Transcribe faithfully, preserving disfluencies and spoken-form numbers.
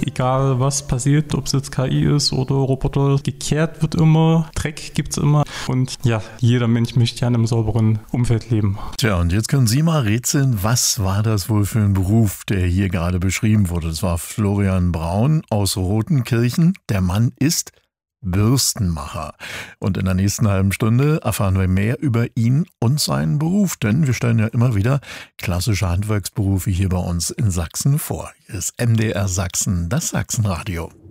egal was passiert, ob es jetzt K I ist oder Roboter, gekehrt wird immer, Dreck gibt's immer und ja, jeder Mensch möchte ja in einem sauberen Umfeld leben. Tja, und jetzt können Sie mal rätseln, was war das wohl für ein Beruf, der hier gerade beschrieben wurde? Das war Florian Braun aus Rotenkirchen. Der Mann ist Bürstenmacher. Und in der nächsten halben Stunde erfahren wir mehr über ihn und seinen Beruf, denn wir stellen ja immer wieder klassische Handwerksberufe hier bei uns in Sachsen vor. Hier ist M D R Sachsen, das Sachsenradio.